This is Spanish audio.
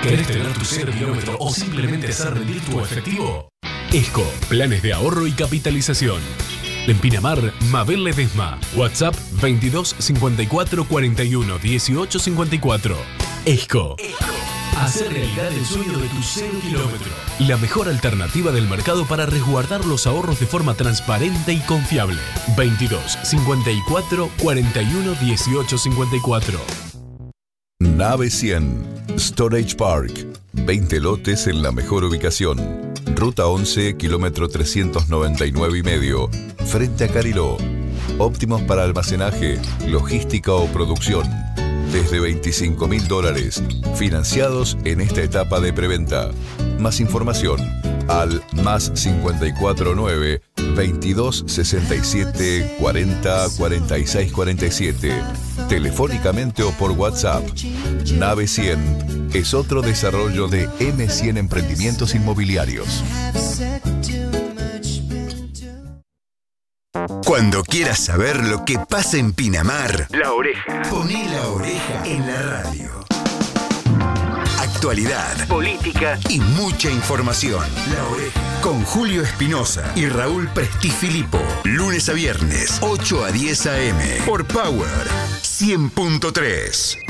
¿Querés tener tu 0 kilómetro o simplemente hacer rendir tu efectivo? ESCO, planes de ahorro y capitalización. En Pinamar, Mabel Ledesma. WhatsApp 22 54 41 18 54. ESCO. Hacer realidad el sueño de tu 0 kilómetro. La mejor alternativa del mercado para resguardar los ahorros de forma transparente y confiable. 22 54 41 18 54. Nave 100, Storage Park, 20 lotes en la mejor ubicación. Ruta 11, kilómetro 399,5, frente a Cariló. Óptimos para almacenaje, logística o producción. Desde $25.000, financiados en esta etapa de preventa. Más información al +549 22 67 40 46 47. Telefónicamente o por WhatsApp. Nave 100 es otro desarrollo de M100 Emprendimientos Inmobiliarios. Cuando quieras saber lo que pasa en Pinamar, La Oreja. Poné La Oreja en la radio. Actualidad, política y mucha información. La Oreja. Con Julio Espinosa y Raúl Prestifilipo. Lunes a viernes, 8 a 10 a.m. Por Power 100.3.